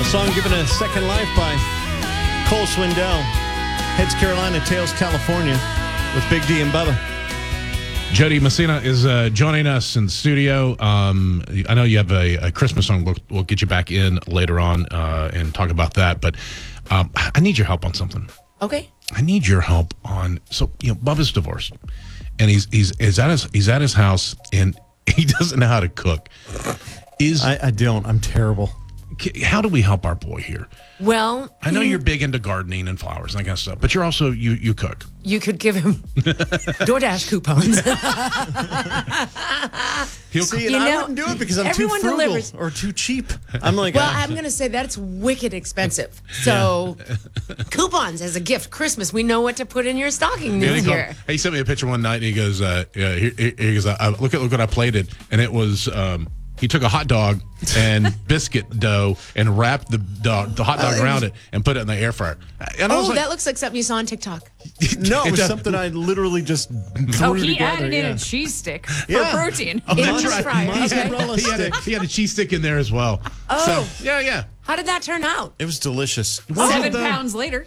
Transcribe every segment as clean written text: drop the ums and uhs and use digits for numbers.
A song given a second life by Cole Swindell. Heads Carolina, tails California with Big D and Bubba. Jody Messina is joining us in the studio. I know you have a Christmas song. We'll get you back in later on and talk about that. But I need your help on something. Okay. I need your help on. So Bubba's divorced, and he's at his house, and he doesn't know how to cook. I don't. I'm terrible. How do we help our boy here? Well, I know you're big into gardening and flowers and that kind of stuff, but you're also you cook. you could give him DoorDash coupons. See, and I wouldn't do it because I'm too everyone frugal delivers. or too cheap. I'm like, Well, I'm going to say that's wicked expensive. So, coupons as a gift, Christmas. We know what to put in your stocking this year. He sent me a picture one night, and he goes, he goes, look what I plated, and it was. He took a hot dog and biscuit dough and wrapped the hot dog around it and put it in the air fryer. And I was like, that looks like something you saw on TikTok. no, it was something I literally just threw he together. added in a cheese stick for protein. In the fryer. Mozzarella stick. he had a cheese stick in there as well. Oh. So, yeah. How did that turn out? It was delicious. 7 pounds later.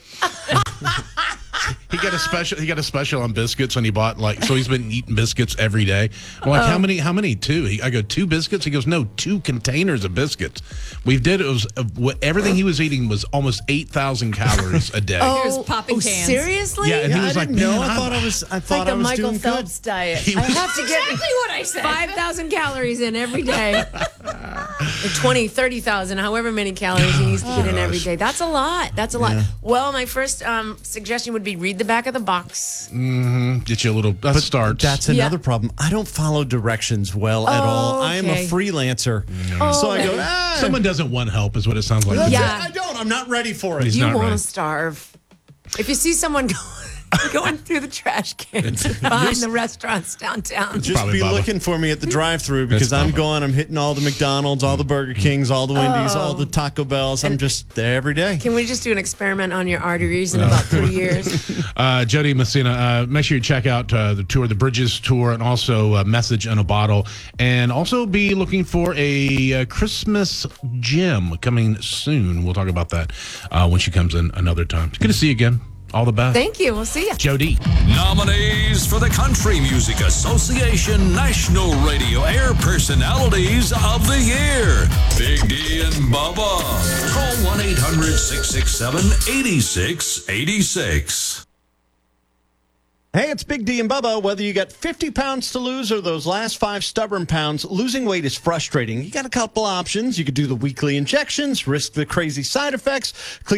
He got a special on biscuits, and he bought so he's been eating biscuits every day. I'm like, how many? 2? I go 2 biscuits. He goes, no, 2 containers of biscuits. Everything he was eating was almost 8,000 calories a day. He was popping cans. Seriously? Yeah, and he I was like, didn't know. man, I thought I was Like the Michael doing Phelps diet. He I was- have to get Exactly what I said. 5,000 calories in every day. Or 20, 30,000, however many calories he needs to get in every day. That's a lot. That's a lot. Yeah. Well, my first suggestion would be read the back of the box. Get you a little. That starts. That's another problem. I don't follow directions well at all. I am a okay. freelancer. So I go, Someone doesn't want help, is what it sounds like. Yeah. I don't. I'm not ready for it. He's You not want ready. to starve. If you see someone going through the trash cans behind the restaurants downtown. Just Probably be Bubba. looking for me at the drive-thru because I'm hitting all the McDonald's, all the Burger Kings, all the Wendy's, all the Taco Bells. I'm just there every day. Can we just do an experiment on your arteries in about 3 years? Jody Messina, make sure you check out the tour, the Bridges tour, and also Message in a Bottle. And also be looking for a Christmas gem coming soon. We'll talk about that when she comes in another time. It's good to see you again. All the best. Thank you. We'll see you. Jody. Nominees for the Country Music Association National Radio Air Personalities of the Year. Big D and Bubba. Call 1-800-667-8686. Hey, it's Big D and Bubba. Whether you got 50 pounds to lose or those last 5 stubborn pounds, losing weight is frustrating. You got a couple options. You could do the weekly injections, risk the crazy side effects.